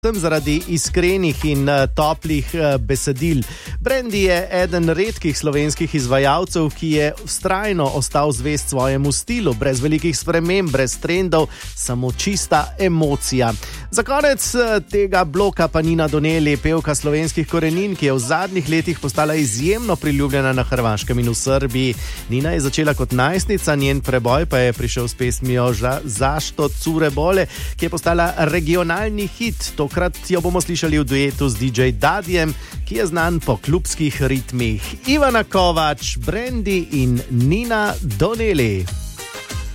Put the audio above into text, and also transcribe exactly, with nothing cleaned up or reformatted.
Zaradi iskrenih in uh, toplih uh, besedil. Brandy je eden redkih slovenskih izvajalcev, ki je vztrajno ostal zvest svojemu stilu, brez velikih sprememb, brez trendov, samo čista emocija. Za konec uh, tega bloka pa Nina Doneli, pevka slovenskih korenin, ki je v zadnjih letih postala izjemno priljubljena na Hrvaškem in v Srbiji. Nina je začela kot najstnica, njen preboj pa je prišel s pesmijo Zašto cure bole, ki je postala regionalni hit. Tokrat jo bomo slišali v duetu z D J Dadijem, ki je znan po klubskih ritmih. Ivana Kovač, Brandy in Nina Doneli.